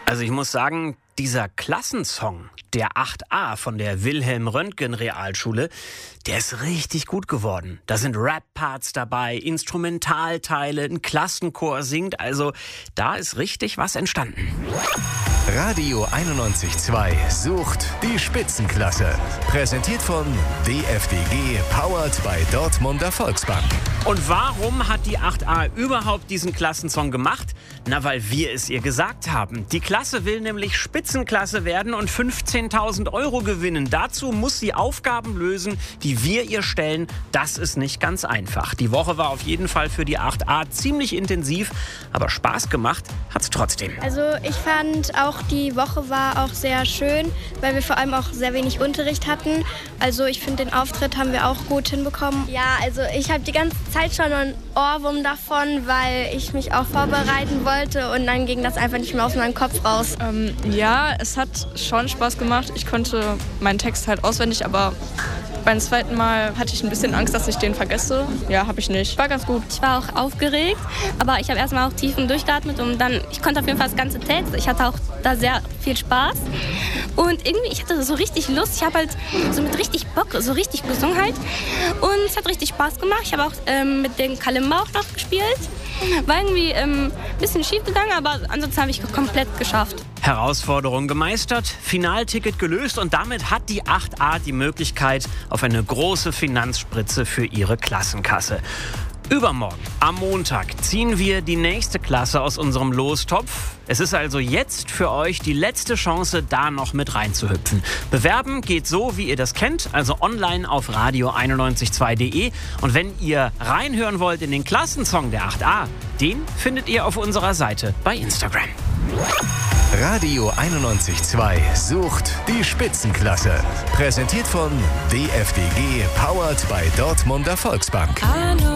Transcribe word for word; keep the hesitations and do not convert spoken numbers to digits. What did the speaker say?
Also ich muss sagen, dieser Klassensong, der acht a von der Wilhelm-Röntgen-Realschule, der ist richtig gut geworden. Da sind Rap-Parts dabei, Instrumentalteile, ein Klassenchor singt. Also da ist richtig was entstanden. Radio einundneunzig Komma zwei sucht die Spitzenklasse. Präsentiert von D F D G, powered by Dortmunder Volksbank. Und warum hat die acht a überhaupt diesen Klassensong gemacht? Na, weil wir es ihr gesagt haben. Die Klasse will nämlich Spitzenklasse werden und fünfzehntausend Euro gewinnen. Dazu muss sie Aufgaben lösen, die wir ihr stellen. Das ist nicht ganz einfach. Die Woche war auf jeden Fall für die acht a ziemlich intensiv, aber Spaß gemacht hat's trotzdem. Also ich fand auch, die Woche war auch sehr schön, weil wir vor allem auch sehr wenig Unterricht hatten. Also ich finde, den Auftritt haben wir auch gut hinbekommen. Ja, also ich habe die ganze Zeit schon einen Ohrwurm davon, weil ich mich auch vorbereiten wollte und dann ging das einfach nicht mehr aus meinem Kopf raus. Ähm, ja, es hat schon Spaß gemacht. Ich konnte meinen Text halt auswendig, aber beim zweiten Mal hatte ich ein bisschen Angst, dass ich den vergesse. Ja, habe ich nicht. War ganz gut. Ich war auch aufgeregt, aber ich habe erstmal auch tief durchgeatmet und dann, ich konnte auf jeden Fall das ganze Text. Ich hatte auch da sehr viel Spaß und irgendwie, ich hatte so richtig Lust. Ich habe halt so mit richtig Bock, so richtig gesungen halt und es hat richtig Spaß gemacht. Ich habe auch ähm, mit dem Kalimba auch noch gespielt. War irgendwie ähm, ein bisschen schief gegangen, aber ansonsten habe ich komplett geschafft. Herausforderung gemeistert, Finalticket gelöst und damit hat die acht a die Möglichkeit auf eine große Finanzspritze für ihre Klassenkasse. Übermorgen, am Montag, ziehen wir die nächste Klasse aus unserem Lostopf. Es ist also jetzt für euch die letzte Chance, da noch mit reinzuhüpfen. Bewerben geht so, wie ihr das kennt, also online auf radio einundneunzig Komma zwei punkt de. Und wenn ihr reinhören wollt in den Klassensong der acht a, den findet ihr auf unserer Seite bei Instagram. Radio einundneunzig Komma zwei sucht die Spitzenklasse. Präsentiert von D F D G, powered by Dortmunder Volksbank.